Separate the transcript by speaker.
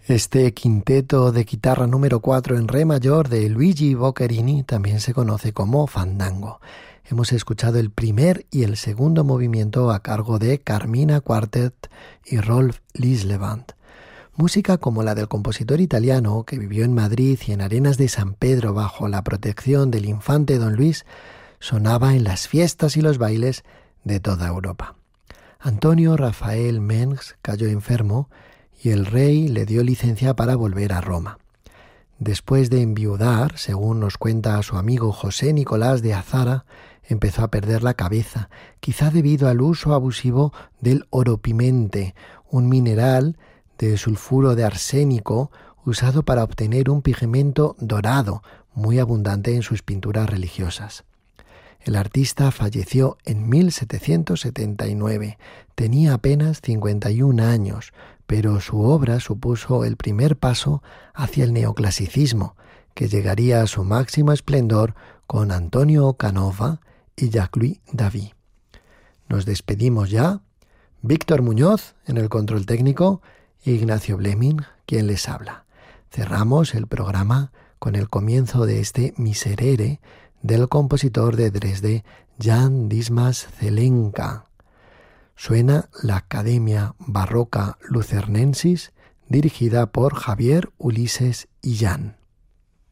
Speaker 1: Este quinteto de guitarra número 4 en re mayor de Luigi Boccherini también se conoce como fandango. Hemos escuchado el primer y el segundo movimiento a cargo de Carmina Quartet y Rolf Lislevand. Música como la del compositor italiano que vivió en Madrid y en Arenas de San Pedro bajo la protección del infante Don Luis sonaba en las fiestas y los bailes de toda Europa. Antonio Rafael Mengs cayó enfermo y el rey le dio licencia para volver a Roma. Después de enviudar, según nos cuenta su amigo José Nicolás de Azara, empezó a perder la cabeza, quizá debido al uso abusivo del oropimente, un mineral de sulfuro de arsénico usado para obtener un pigmento dorado muy abundante en sus pinturas religiosas. El artista falleció en 1779. Tenía apenas 51 años, pero su obra supuso el primer paso hacia el neoclasicismo, que llegaría a su máximo esplendor con Antonio Canova y Jacques-Louis David. Nos despedimos ya. Víctor Muñoz en el control técnico e Ignacio Bleming, quien les habla. Cerramos el programa con el comienzo de este Miserere del compositor de Dresde, Jan Dismas Zelenka. Suena la Academia Barroca Lucernensis, dirigida por Javier Ulises Illán.